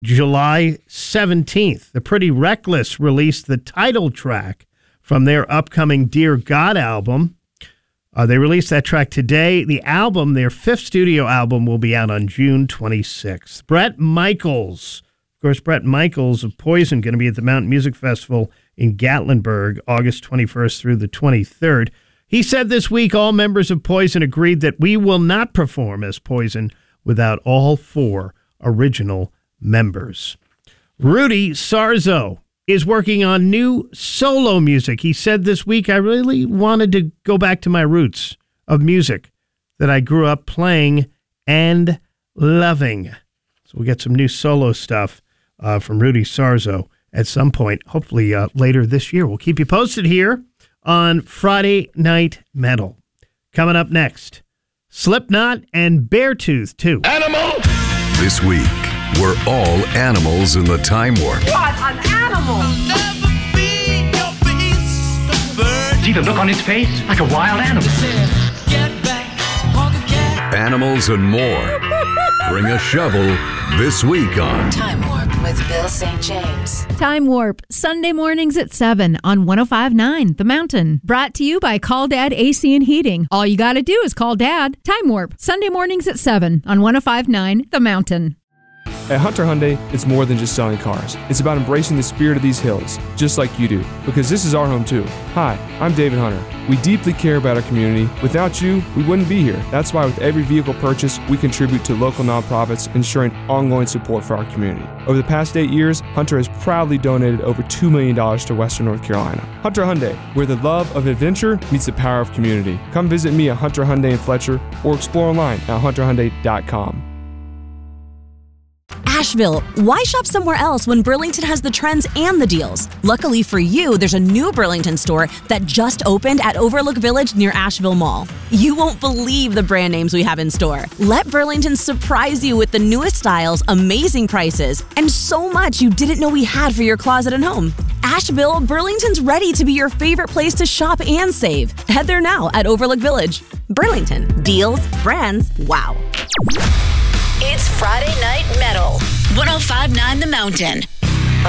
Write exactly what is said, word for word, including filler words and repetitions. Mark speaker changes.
Speaker 1: July seventeenth, the Pretty Reckless released the title track from their upcoming Dear God album. Uh, they released that track today. The album, their fifth studio album, will be out on June twenty-sixth. Bret Michaels, of course, Bret Michaels of Poison, going to be at the Mountain Music Festival in Gatlinburg, August twenty-first through the twenty-third. He said this week all members of Poison agreed that we will not perform as Poison without all four original members. Rudy Sarzo is working on new solo music. He said this week, I really wanted to go back to my roots of music that I grew up playing and loving. So we'll get some new solo stuff uh, from Rudy Sarzo at some point, hopefully uh, later this year. We'll keep you posted here on Friday Night Metal. Coming up next, Slipknot and Beartooth too.
Speaker 2: Animal!
Speaker 3: This week, we're all animals in the Time Warp.
Speaker 4: What an animal!
Speaker 5: See the look on its face? Like a wild animal.
Speaker 3: Animals and more. Bring a shovel this week on
Speaker 6: Time Warp with Bill Saint James.
Speaker 7: Time Warp, Sunday mornings at seven on one oh five point nine The Mountain. Brought to you by Call Dad A C and Heating. All you got to do is call Dad. Time Warp, Sunday mornings at seven on one oh five point nine The Mountain.
Speaker 8: At Hunter Hyundai, it's more than just selling cars. It's about embracing the spirit of these hills, just like you do, because this is our home too. Hi, I'm David Hunter. We deeply care about our community. Without you, we wouldn't be here. That's why with every vehicle purchase, we contribute to local nonprofits, ensuring ongoing support for our community. Over the past eight years, Hunter has proudly donated over two million dollars to Western North Carolina. Hunter Hyundai, where the love of adventure meets the power of community. Come visit me at Hunter Hyundai in Fletcher or explore online at hunter hyundai dot com.
Speaker 9: Asheville, why shop somewhere else when Burlington has the trends and the deals? Luckily for you, there's a new Burlington store that just opened at Overlook Village near Asheville Mall. You won't believe the brand names we have in store. Let Burlington surprise you with the newest styles, amazing prices, and so much you didn't know we had for your closet and home. Asheville, Burlington's ready to be your favorite place to shop and save. Head there now at Overlook Village. Burlington, deals, brands, wow.
Speaker 6: It's Friday Night Metal. one oh five point nine The Mountain.